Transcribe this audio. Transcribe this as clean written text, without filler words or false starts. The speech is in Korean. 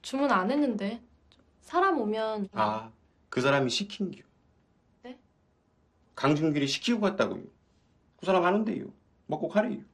주문 안 했는데. 사람 오면. 아, 그 사람이 시킨겨. 네? 강준길이 시키고 갔다고요. 그 사람 하는데요. 먹고 가래요.